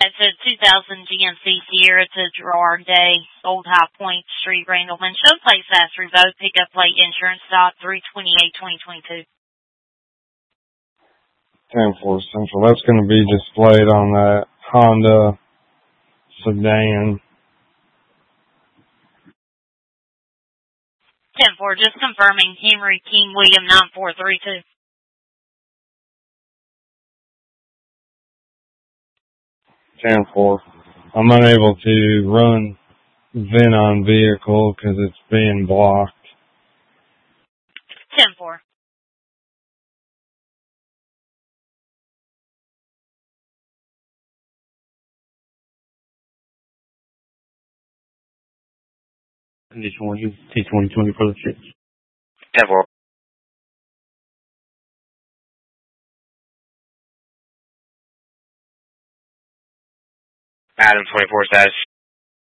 It's a 2000 GMC Sierra to Gerard Day, Old High Point Street, Randleman. Show place fast revoked. Pickup plate insurance stop 3/28/2022. 10-4 Central. That's going to be displayed on that Honda sedan. 10-4, just confirming. Henry King William 9432. 10-4. I'm unable to run VIN on vehicle because it's being blocked. 10-4. T2020 for the chicks. 10-4. Adam 24 status.